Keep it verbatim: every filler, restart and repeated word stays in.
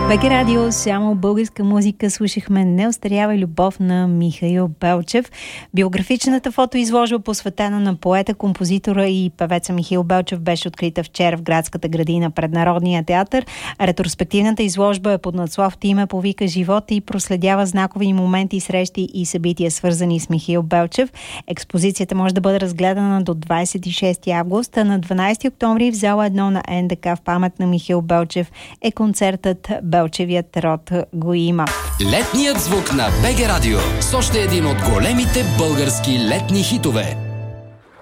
БГ Радио, само българска музика. Слушахме "Неостарява любов" на Михаил Белчев. Биографичната фотоизложба, посветена на поета, композитора и певеца Михаил Белчев, беше открита вчера в градската градина пред Народния театър. Ретроспективната изложба е под надслов "Ти ме повика живот" и проследява знакови моменти, срещи и събития, свързани с Михаил Белчев. Експозицията може да бъде разгледана до двадесет и шести август, а на дванадесети октомври в зала едно на Н Д К в памет на Михаил Белчев е концертът "Белчевият род го има". Летният звук на БГ Радио с още един от големите български летни хитове.